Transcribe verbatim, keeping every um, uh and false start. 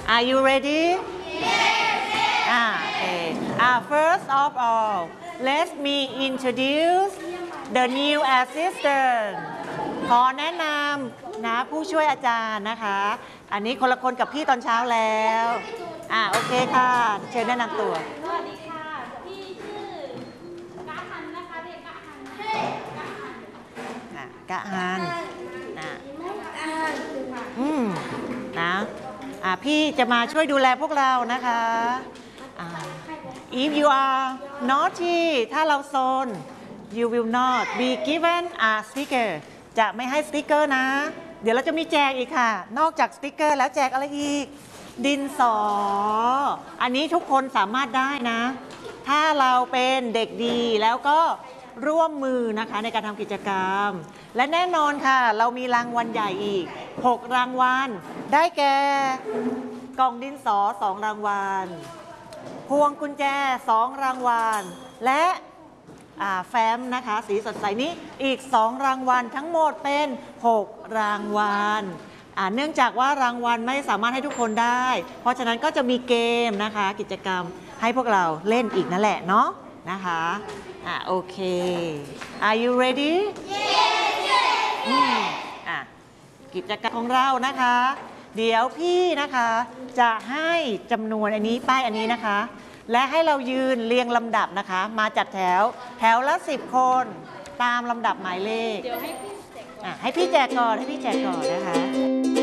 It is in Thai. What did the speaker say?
Are you ready? Ah, okay. Ah, first of all, let me introduce the new assistant. ขอแนะนำนะผู้ช่วยอาจารย์นะคะ อันนี้คนละคนกับพี่ตอนเช้าแล้วอ่าโอเคค่ะเชิญแนะนำตัวสวัสดีค่ะพี่ชื่อกะฮันนะคะเรียกกะฮันกะฮันอ่ะกะฮันนะกะฮันค่ะอืมนะอ่ะพี่จะมาช่วยดูแลพวกเรานะคะอ่า if you are naughty ถ้าเราโซน you will not be given a sticker จะไม่ให้สติกเกอร์นะเดี๋ยวเราจะมีแจกอีกค่ะนอกจากสติกเกอร์แล้วแจกอะไรอีกดินสออันนี้ทุกคนสามารถได้นะถ้าเราเป็นเด็กดีแล้วก็ร่วมมือนะคะในการทำกิจกรรมและแน่นอนค่ะเรามีรางวัลใหญ่อีกหกรางวัลได้แก่กล่องดินสอสองรางวัลพวงกุญแจสองรางวัลและแฟ้มนะคะสีสดใสนี้อีกสองรางวัลทั้งหมดเป็นหกรางวัลเนื่องจากว่ารางวัลไม่สามารถให้ทุกคนได้เพราะฉะนั้นก็จะมีเกมนะคะกิจกรรมให้พวกเราเล่นอีกนั่นแหละเนาะนะคะอ่ะโอเค Are you ready Yes yes อืมอ่ะกิจกรรมของเรานะคะเดี๋ยวพี่นะคะจะให้จำนวนอันนี้ป้ายอันนี้นะคะและให้เรายืนเรียงลำดับนะคะมาจัดแถวแถวละสิบคนตามลำดับหมายเลขเดี๋ยวให้พี่แจกก่อนอ่ะให้พี่แจกก่อนให้พี่แจกก่อนนะคะ